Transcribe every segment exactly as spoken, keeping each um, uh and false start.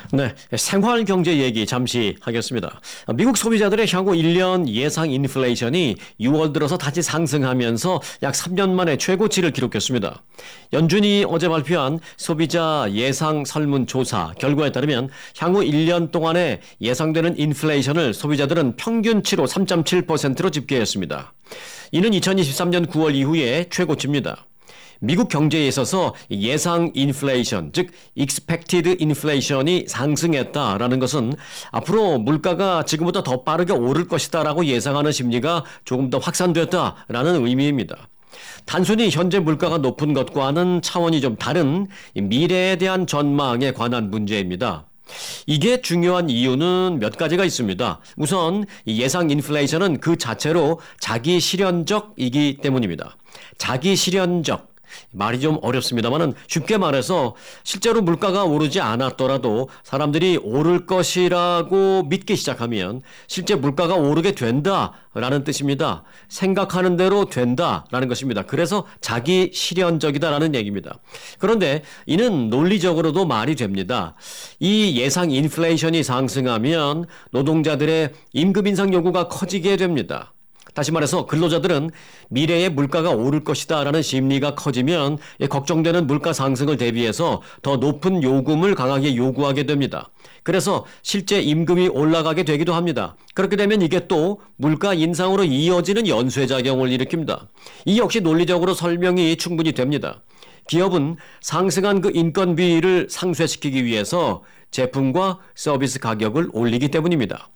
네, 생활 경제 얘기 잠시 하겠습니다. 미국 소비자들의 향후 일 년 예상 인플레이션이 유월 들어서 다시 상승하면서 약 삼 년 만에 최고치를 기록했습니다. 연준이 어제 발표한 소비자 예상 설문조사 결과에 따르면 향후 일 년 동안의 예상되는 인플레이션을 소비자들은 평균치로 삼 점 칠 퍼센트로 집계했습니다. 이는 이천이십삼 년 구월 이후에 최고치입니다. 미국 경제에 있어서 예상 인플레이션, 즉 expected inflation이 상승했다라는 것은 앞으로 물가가 지금보다 더 빠르게 오를 것이다라고 예상하는 심리가 조금 더 확산됐다라는 의미입니다. 단순히 현재 물가가 높은 것과는 차원이 좀 다른 미래에 대한 전망에 관한 문제입니다. 이게 중요한 이유는 몇 가지가 있습니다. 우선 예상 인플레이션은 그 자체로 자기 실현적이기 때문입니다. 자기 실현적. 말이 좀 어렵습니다만은 쉽게 말해서 실제로 물가가 오르지 않았더라도 사람들이 오를 것이라고 믿기 시작하면 실제 물가가 오르게 된다라는 뜻입니다. 생각하는 대로 된다라는 것입니다. 그래서 자기 실현적이다라는 얘기입니다. 그런데 이는 논리적으로도 말이 됩니다. 이 예상 인플레이션이 상승하면 노동자들의 임금 인상 요구가 커지게 됩니다. 다시 말해서 근로자들은 미래에 물가가 오를 것이다 라는 심리가 커지면 걱정되는 물가 상승을 대비해서 더 높은 요금을 강하게 요구하게 됩니다. 그래서 실제 임금이 올라가게 되기도 합니다. 그렇게 되면 이게 또 물가 인상으로 이어지는 연쇄작용을 일으킵니다. 이 역시 논리적으로 설명이 충분히 됩니다. 기업은 상승한 그 인건비를 상쇄시키기 위해서 제품과 서비스 가격을 올리기 때문입니다.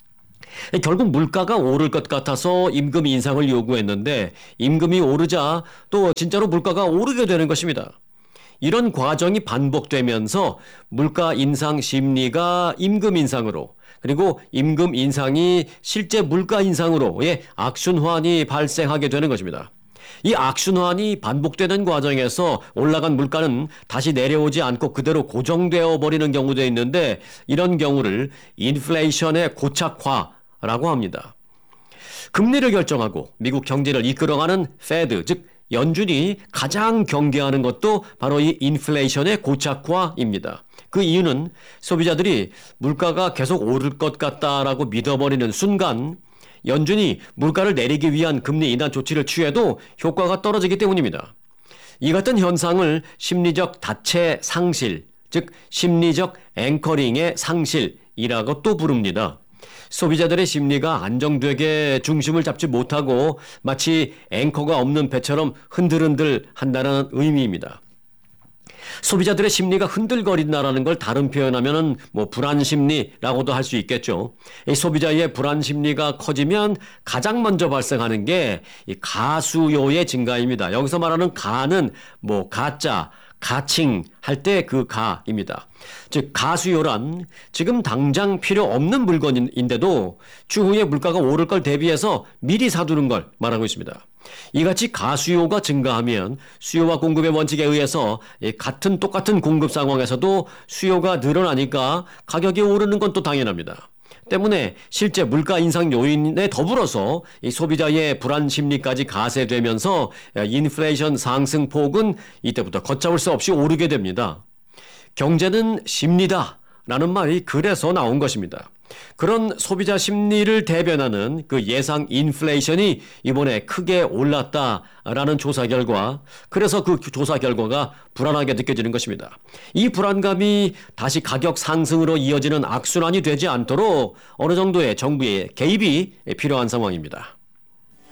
결국 물가가 오를 것 같아서 임금 인상을 요구했는데 임금이 오르자 또 진짜로 물가가 오르게 되는 것입니다. 이런 과정이 반복되면서 물가 인상 심리가 임금 인상으로 그리고 임금 인상이 실제 물가 인상으로의 악순환이 발생하게 되는 것입니다. 이 악순환이 반복되는 과정에서 올라간 물가는 다시 내려오지 않고 그대로 고정되어 버리는 경우도 있는데 이런 경우를 인플레이션의 고착화 라고 합니다. 금리를 결정하고 미국 경제를 이끌어가는 페드, 즉 연준이 가장 경계하는 것도 바로 이 인플레이션의 고착화입니다. 그 이유는 소비자들이 물가가 계속 오를 것 같다라고 믿어버리는 순간 연준이 물가를 내리기 위한 금리 인하 조치를 취해도 효과가 떨어지기 때문입니다. 이 같은 현상을 심리적 닫체 상실, 즉 심리적 앵커링의 상실이라고 또 부릅니다. 소비자들의 심리가 안정되게 중심을 잡지 못하고 마치 앵커가 없는 배처럼 흔들흔들 한다는 의미입니다. 소비자들의 심리가 흔들거린다라는 걸 다른 표현하면은 뭐 불안 심리라고도 할 수 있겠죠. 이 소비자의 불안 심리가 커지면 가장 먼저 발생하는 게 이 가수요의 증가입니다. 여기서 말하는 가는 뭐 가짜, 가칭 할 때 그 가입니다. 즉 가수요란 지금 당장 필요 없는 물건인데도 추후에 물가가 오를 걸 대비해서 미리 사두는 걸 말하고 있습니다. 이같이 가수요가 증가하면 수요와 공급의 원칙에 의해서 같은 똑같은 공급 상황에서도 수요가 늘어나니까 가격이 오르는 건 또 당연합니다. 때문에 실제 물가 인상 요인에 더불어서 이 소비자의 불안 심리까지 가세되면서 인플레이션 상승폭은 이때부터 걷잡을 수 없이 오르게 됩니다. 경제는 심리다 라는 말이 그래서 나온 것입니다. 그런 소비자 심리를 대변하는 그 예상 인플레이션이 이번에 크게 올랐다라는 조사 결과, 그래서 그 조사 결과가 불안하게 느껴지는 것입니다. 이 불안감이 다시 가격 상승으로 이어지는 악순환이 되지 않도록 어느 정도의 정부의 개입이 필요한 상황입니다.